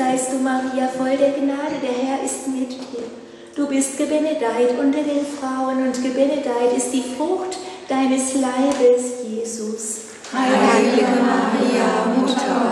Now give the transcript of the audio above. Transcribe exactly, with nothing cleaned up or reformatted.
seist du, Maria, voll der Gnade, der Herr ist mit dir. Du bist gebenedeit unter den Frauen und gebenedeit ist die Frucht deines Leibes, Jesus. Heilige Maria, Mutter